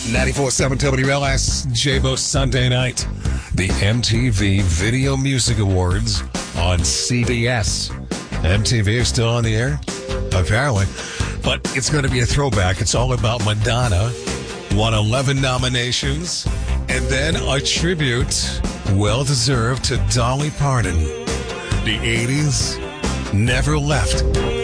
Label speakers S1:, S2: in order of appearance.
S1: 94.7 WLS, J-Bo Sunday night. The MTV Video Music Awards on CBS. MTV is still on the air, apparently. But it's going to be a throwback. It's all about Madonna. Won 11 nominations. And then a tribute, well-deserved, to Dolly Parton. The 80s never left.